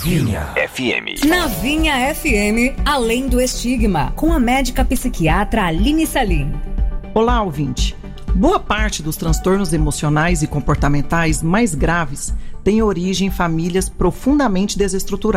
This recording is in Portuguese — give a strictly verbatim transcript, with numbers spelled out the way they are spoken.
Vinha F M. Na Vinha F M, Além do Estigma, com a médica psiquiatra Aline Salim. Olá, ouvinte. Boa parte dos transtornos emocionais e comportamentais mais graves tem origem em famílias profundamente desestruturadas.